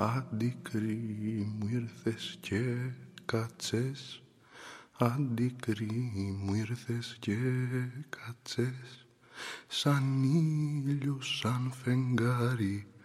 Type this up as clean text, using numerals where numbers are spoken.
Αντικρί μου ήρθες και κάτσες, αντικρί μου ήρθες και κάτσες, σαν ήλιος, σαν φεγγάρι,